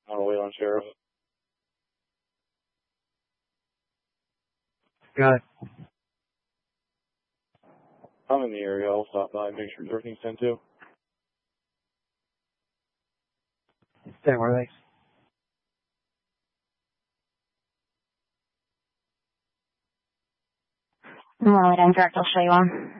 I'll wait on Sheriff. Got it. I'm in the area. I'll stop by and make sure everything's sent to. Stay where thanks. Well, I'm direct. I'll show you on.